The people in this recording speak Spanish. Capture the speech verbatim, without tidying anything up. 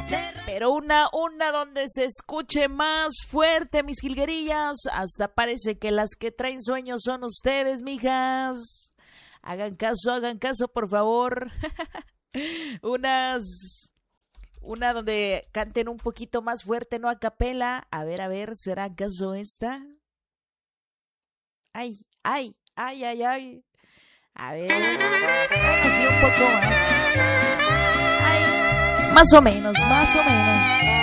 Pero una, una donde se escuche más fuerte, mis jilguerillas. Hasta parece que las que traen sueños son ustedes, mijas. Hagan caso, hagan caso, por favor. Unas... Una donde canten un poquito más fuerte, no a capela. A ver, a ver, ¿será acaso esta? Ay, ay, ay, ay, ay. A ver, así un poco más. Ay, más o menos, más o menos.